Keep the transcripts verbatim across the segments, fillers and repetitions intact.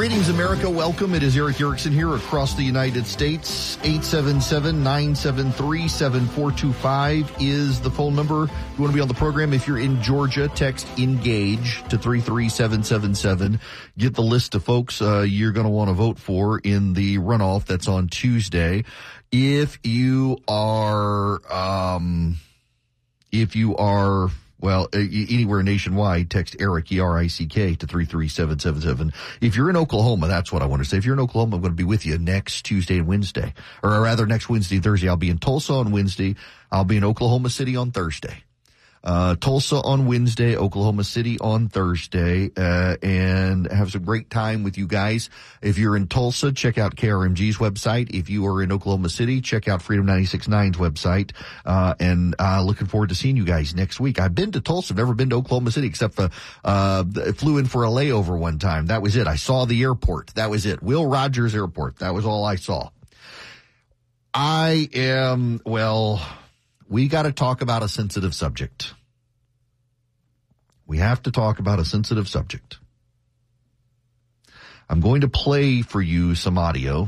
Greetings, America. Welcome. It is Eric Erickson here across the United States. eight seven seven, nine seven three, seven four two five is the phone number. If you want to be on the program, if you're in Georgia, text ENGAGE to three three seven seven seven. Get the list of folks uh, you're going to want to vote for in the runoff that's on Tuesday. If you are, um, if you are... Well, anywhere nationwide, text Eric, E R I C K, to three three seven seven seven. If you're in Oklahoma, that's what I want to say. If you're in Oklahoma, I'm going to be with you next Tuesday and Wednesday. Or rather, next Wednesday and Thursday. I'll be in Tulsa on Wednesday. I'll be in Oklahoma City on Thursday. Uh, Tulsa on Wednesday, Oklahoma City on Thursday, uh, and have some great time with you guys. If you're in Tulsa, check out K R M G's website. If you are in Oklahoma City, check out Freedom ninety-six point nine's website. Uh, and, uh, looking forward to seeing you guys next week. I've been to Tulsa, never been to Oklahoma City except for, uh, flew in for a layover one time. That was it. I saw the airport. That was it. Will Rogers Airport. That was all I saw. I am, well, we got to talk about a sensitive subject. We have to talk about a sensitive subject. I'm going to play for you some audio.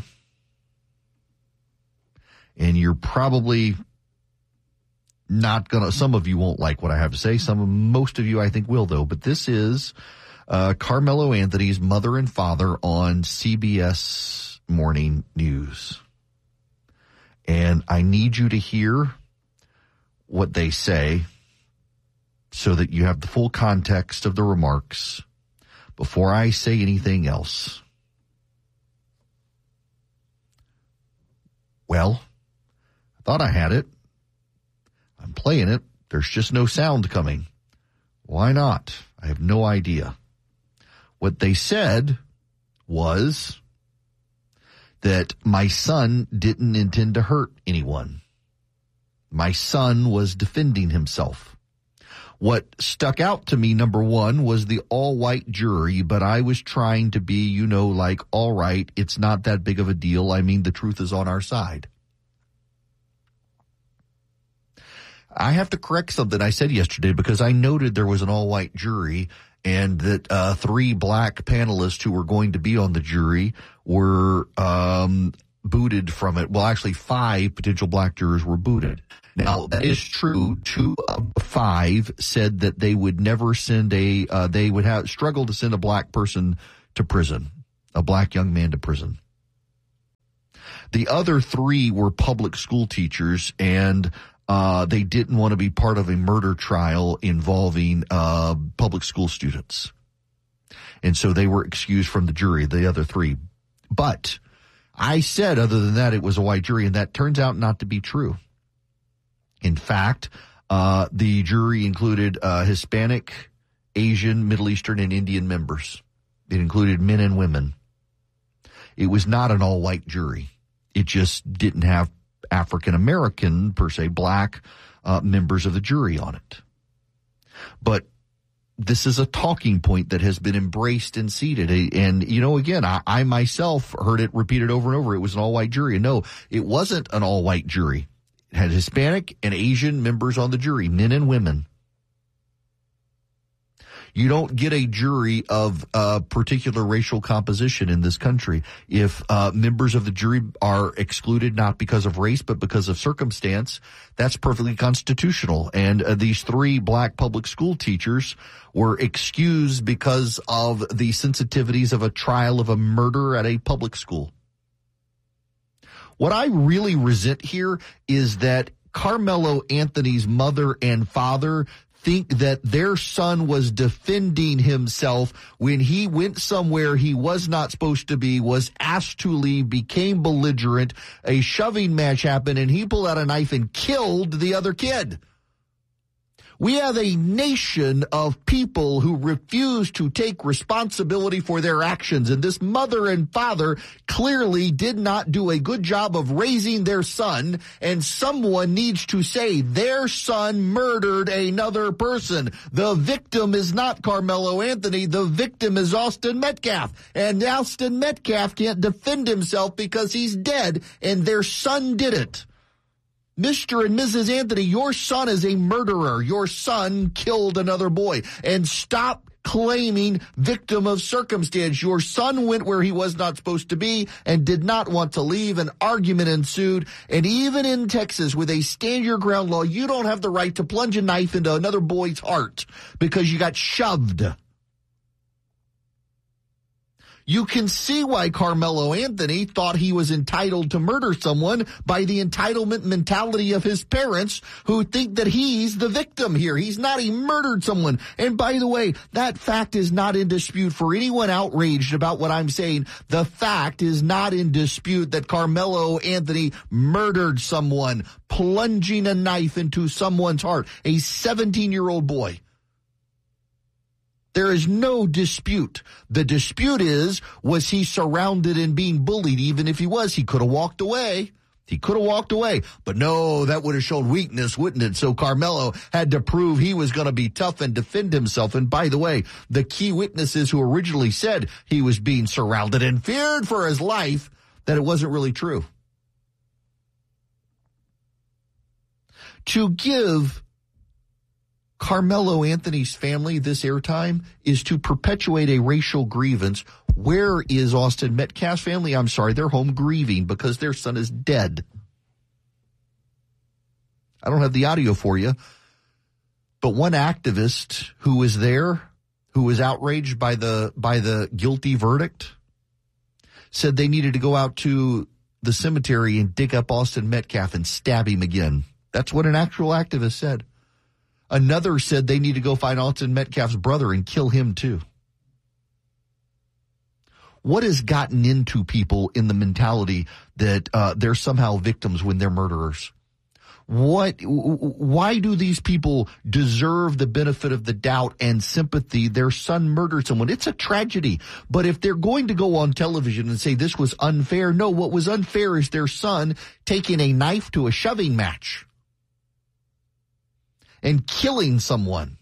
And you're probably not going to, some of you won't like what I have to say. Some, most of you I think will though. But this is uh, Carmelo Anthony's mother and father on C B S Morning News. And I need you to hear what they say so that you have the full context of the remarks before I say anything else. Well, I thought I had it. I'm playing it. There's just no sound coming. Why not? I have no idea. What they said was that my son didn't intend to hurt anyone. My son was defending himself. What stuck out to me, number one, was the all-white jury, but I was trying to be, you know, like, all right, it's not that big of a deal. I mean, the truth is on our side. I have to correct something I said yesterday because I noted there was an all-white jury and that uh, three black panelists who were going to be on the jury were um, booted from it. Well, actually, five potential black jurors were booted. Now, that is true. Two of five said that they would never send a, uh, they would have struggle to send a black person to prison, a black young man to prison. The other three were public school teachers, and uh, they didn't want to be part of a murder trial involving uh, public school students. And so they were excused from the jury, the other three. But I said, other than that, it was a white jury, and that turns out not to be true. In fact, uh, the jury included uh, Hispanic, Asian, Middle Eastern, and Indian members. It included men and women. It was not an all-white jury. It just didn't have African-American, per se, black uh, members of the jury on it. But this is a talking point that has been embraced and seated. And, you know, again, I, I myself heard it repeated over and over. It was an all-white jury. And no, it wasn't an all-white jury. It had Hispanic and Asian members on the jury, men and women. You don't get a jury of a particular racial composition in this country if uh, members of the jury are excluded not because of race but because of circumstance. That's perfectly constitutional. And uh, these three black public school teachers were excused because of the sensitivities of a trial of a murder at a public school. What I really resent here is that Carmelo Anthony's mother and father think that their son was defending himself when he went somewhere he was not supposed to be, was asked to leave, became belligerent, a shoving match happened, and he pulled out a knife and killed the other kid. We have a nation of people who refuse to take responsibility for their actions, and this mother and father clearly did not do a good job of raising their son, and someone needs to say their son murdered another person. The victim is not Carmelo Anthony. The victim is Austin Metcalf, and Austin Metcalf can't defend himself because he's dead, and their son did it. Mister and Missus Anthony, your son is a murderer. Your son killed another boy. And stop claiming victim of circumstance. Your son went where he was not supposed to be and did not want to leave. An argument ensued. And even in Texas, with a stand your ground law, you don't have the right to plunge a knife into another boy's heart because you got shoved. You can see why Carmelo Anthony thought he was entitled to murder someone by the entitlement mentality of his parents who think that he's the victim here. He's not. He murdered someone. And by the way, that fact is not in dispute. For anyone outraged about what I'm saying, the fact is not in dispute that Carmelo Anthony murdered someone, plunging a knife into someone's heart, a seventeen-year-old boy. There is no dispute. The dispute is, was he surrounded and being bullied? Even if he was, he could have walked away. He could have walked away. But no, that would have shown weakness, wouldn't it? So Carmelo had to prove he was going to be tough and defend himself. And by the way, the key witnesses who originally said he was being surrounded and feared for his life, that it wasn't really true. To give Carmelo Anthony's family this airtime is to perpetuate a racial grievance. Where is Austin Metcalf's family? I'm sorry, they're home grieving because their son is dead. I don't have the audio for you, but one activist who was there, who was outraged by the by the guilty verdict, said they needed to go out to the cemetery and dig up Austin Metcalf and stab him again. That's what an actual activist said. Another said they need to go find Austin Metcalf's brother and kill him too. What has gotten into people in the mentality that uh, they're somehow victims when they're murderers? What? Why do these people deserve the benefit of the doubt and sympathy? Their son murdered someone. It's a tragedy. But if they're going to go on television and say this was unfair, no, what was unfair is their son taking a knife to a shoving match and killing someone.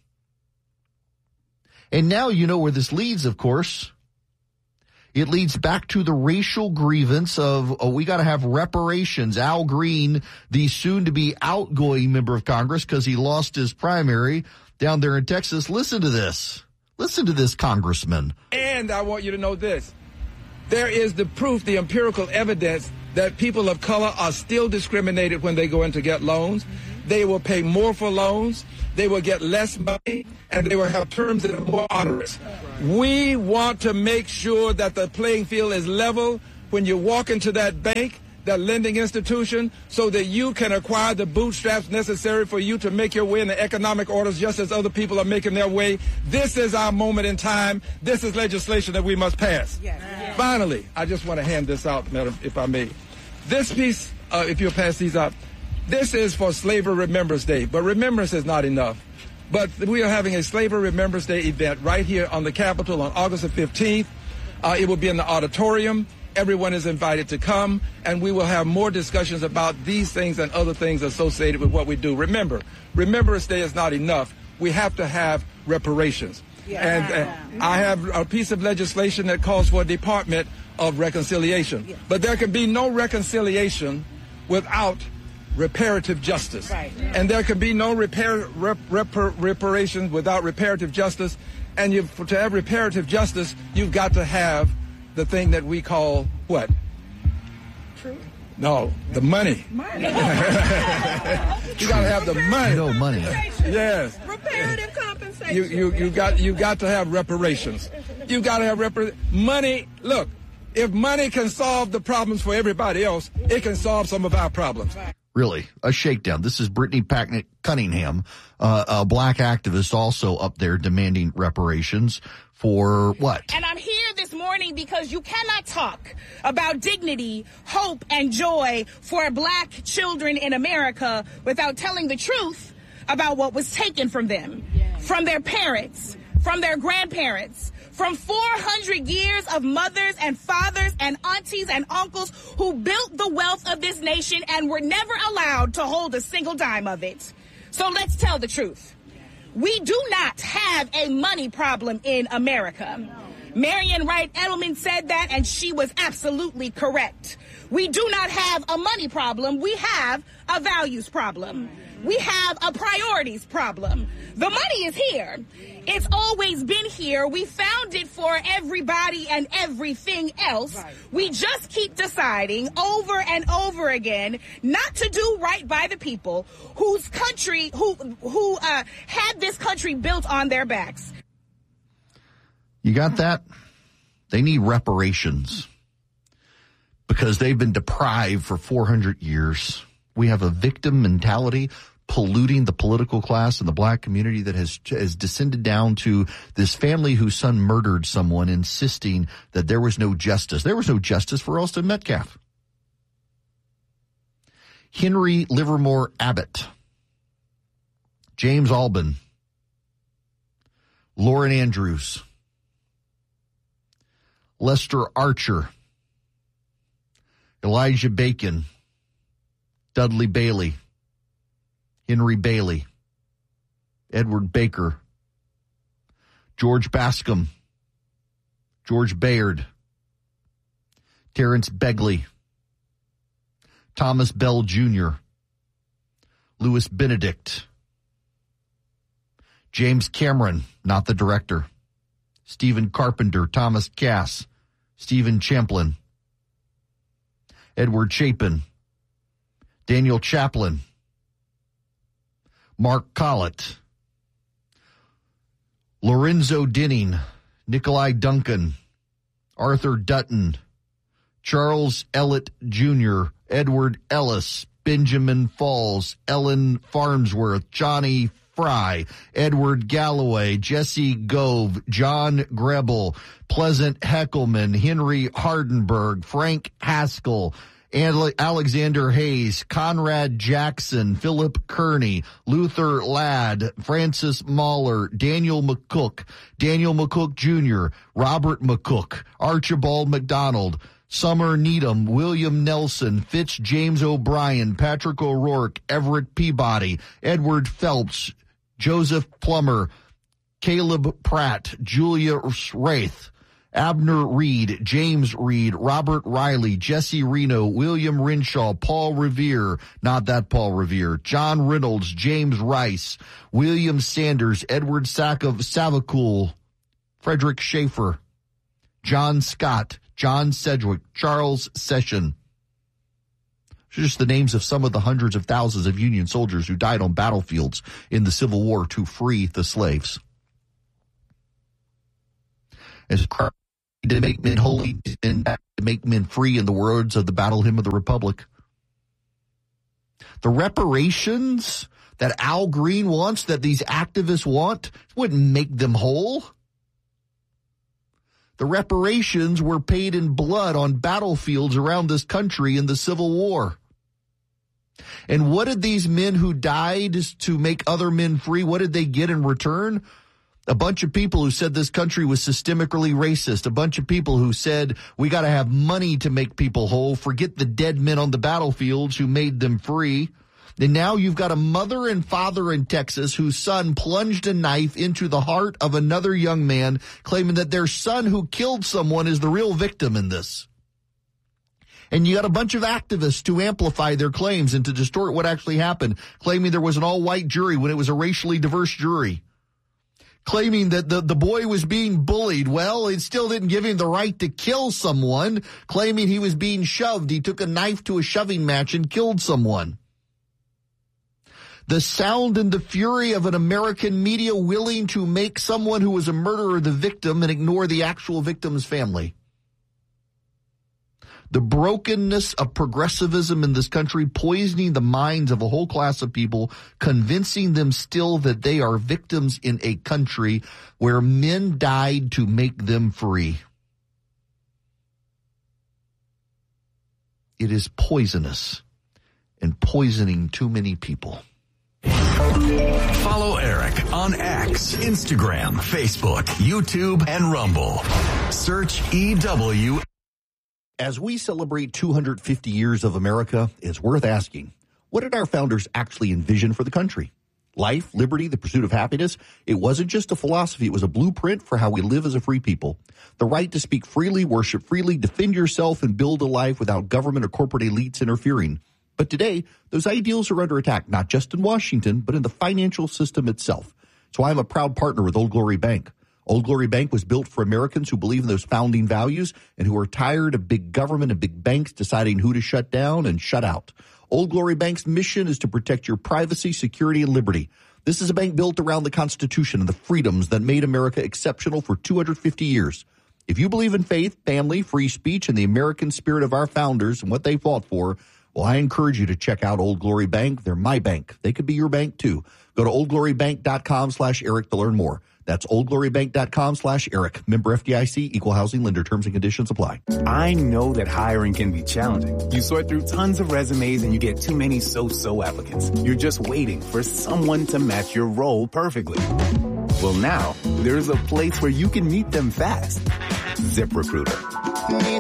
And now you know where this leads, of course. It leads back to the racial grievance of, oh, we got to have reparations. Al Green, the soon-to-be outgoing member of Congress, because he lost his primary down there in Texas. Listen to this. Listen to this, Congressman. And I want you to know this. There is the proof, the empirical evidence that people of color are still discriminated when they go in to get loans. They will pay more for loans, they will get less money, and they will have terms that are more onerous. We want to make sure that the playing field is level when you walk into that bank, that lending institution, so that you can acquire the bootstraps necessary for you to make your way in the economic orders just as other people are making their way. This is our moment in time. This is legislation that we must pass. Yes. Yes. Finally, I just want to hand this out, Madam, if I may. This piece, uh, if you'll pass these out, this is for Slavery Remembrance Day, but remembrance is not enough. But we are having a Slavery Remembrance Day event right here on the Capitol on August the fifteenth. Uh, it will be in the auditorium. Everyone is invited to come, and we will have more discussions about these things and other things associated with what we do. Remember, Remembrance Day is not enough. We have to have reparations. Yeah. And uh, I have a piece of legislation that calls for a Department of Reconciliation. Yeah. But there can be no reconciliation without reparative justice. Right. Yeah. And there can be no repair, rep, rep, reparations without reparative justice. And you, to have reparative justice, you've got to have the thing that we call what? Truth. No, the money. Money. You got to have the money. No money. Yes. Reparative compensation. You you you got you got to have reparations. You got to have repar- money. Look, if money can solve the problems for everybody else, it can solve some of our problems. Really, a shakedown. This is Brittany Packnett Cunningham, uh, a black activist, also up there demanding reparations for what? And I'm here this morning because you cannot talk about dignity, hope, and joy for black children in America without telling the truth about what was taken from them, from their parents, from their grandparents, from four hundred years of mothers and fathers and aunties and uncles who built the wealth of this nation and were never allowed to hold a single dime of it. So let's tell the truth. We do not have a money problem in America. Marian Wright Edelman said that, and she was absolutely correct. We do not have a money problem. We have a values problem. we have a priorities problem. The money is here. It's always been here. We found it for everybody and everything else. Right. We just keep deciding over and over again not to do right by the people whose country, who who uh, had this country built on their backs. You got that? They need reparations because they've been deprived for four hundred years. We have a victim mentality polluting the political class and the black community that has, has descended down to this family whose son murdered someone, insisting that there was no justice. There was no justice for Alston Metcalf. Henry Livermore Abbott, James Alban, Lauren Andrews, Lester Archer, Elijah Bacon, Dudley Bailey, Henry Bailey, Edward Baker, George Bascom, George Bayard, Terrence Begley, Thomas Bell Junior, Louis Benedict, James Cameron, not the director, Stephen Carpenter, Thomas Cass, Stephen Champlin, Edward Chapin, Daniel Chaplin, Mark Collett, Lorenzo Denning, Nikolai Duncan, Arthur Dutton, Charles Ellett Junior, Edward Ellis, Benjamin Falls, Ellen Farnsworth, Johnny Fry, Edward Galloway, Jesse Gove, John Grebel, Pleasant Heckelman, Henry Hardenberg, Frank Haskell, Alexander Hayes, Conrad Jackson, Philip Kearney, Luther Ladd, Francis Mahler, Daniel McCook, Daniel McCook Junior, Robert McCook, Archibald McDonald, Summer Needham, William Nelson, Fitz James O'Brien, Patrick O'Rourke, Everett Peabody, Edward Phelps, Joseph Plummer, Caleb Pratt, Julia Wraith, Abner Reed, James Reed, Robert Riley, Jesse Reno, William Renshaw, Paul Revere, not that Paul Revere, John Reynolds, James Rice, William Sanders, Edward Sackov Savakul, Frederick Schaefer, John Scott, John Sedgwick, Charles Session. Just the names of some of the hundreds of thousands of Union soldiers who died on battlefields in the Civil War to free the slaves. As Christ to make men holy and to make men free, in the words of the Battle Hymn of the Republic. The reparations that Al Green wants, that these activists want, wouldn't make them whole. The reparations were paid in blood on battlefields around this country in the Civil War. And what did these men who died to make other men free, what did they get in return? A bunch of people who said this country was systemically racist. A bunch of people who said we got to have money to make people whole. Forget the dead men on the battlefields who made them free. And now you've got a mother and father in Texas whose son plunged a knife into the heart of another young man, claiming that their son who killed someone is the real victim in this. And you got a bunch of activists to amplify their claims and to distort what actually happened, claiming there was an all-white jury when it was a racially diverse jury. Claiming that the, the boy was being bullied. Well, it still didn't give him the right to kill someone. Claiming he was being shoved. He took a knife to a shoving match and killed someone. The sound and the fury of an American media willing to make someone who was a murderer the victim and ignore the actual victim's family. The brokenness of progressivism in this country, poisoning the minds of a whole class of people, convincing them still that they are victims in a country where men died to make them free. It is poisonous and poisoning too many people. Follow Eric on X, Instagram, Facebook, YouTube, and Rumble. Search E W. As we celebrate two hundred fifty years of America, it's worth asking, what did our founders actually envision for the country? Life, liberty, the pursuit of happiness? It wasn't just a philosophy. It was a blueprint for how we live as a free people. The right to speak freely, worship freely, defend yourself, and build a life without government or corporate elites interfering. But today, those ideals are under attack, not just in Washington, but in the financial system itself. So I'm a proud partner with Old Glory Bank. Old Glory Bank was built for Americans who believe in those founding values and who are tired of big government and big banks deciding who to shut down and shut out. Old Glory Bank's mission is to protect your privacy, security, and liberty. This is a bank built around the Constitution and the freedoms that made America exceptional for two hundred fifty years. If you believe in faith, family, free speech, and the American spirit of our founders and what they fought for, well, I encourage you to check out Old Glory Bank. They're my bank. They could be your bank, too. Go to oldglorybank.com slash Eric to learn more. That's oldglorybank.com slash Eric. Member F D I C, Equal Housing Lender. Terms and conditions apply. I know that hiring can be challenging. You sort through tons of resumes and you get too many so-so applicants. You're just waiting for someone to match your role perfectly. Well, now, there's a place where you can meet them fast. ZipRecruiter.